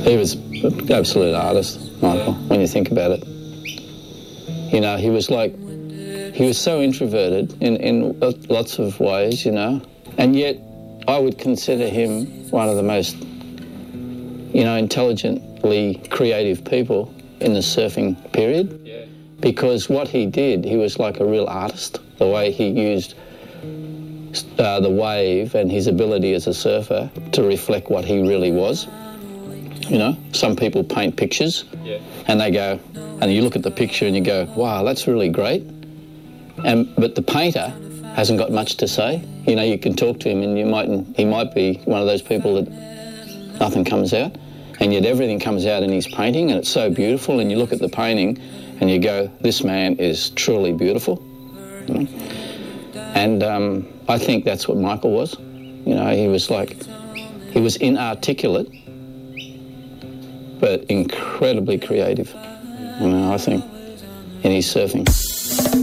He was an absolute artist, Michael, when you think about it. You know, he was so introverted in lots of ways, you know, and yet I would consider him one of the most, you know, intelligently creative people in the surfing period. Yeah. Because what he did, he was like a real artist. The way he used the wave and his ability as a surfer to reflect what he really was. You know, some people paint pictures, yeah, and they go, and you look at the picture and you go, wow, that's really great. But the painter hasn't got much to say. You know, you can talk to him and he might be one of those people that nothing comes out, and yet everything comes out in his painting, and it's so beautiful, and you look at the painting and you go, this man is truly beautiful. You know? And I think that's what Michael was. You know, he was inarticulate, but incredibly creative, you know, I think, in his surfing.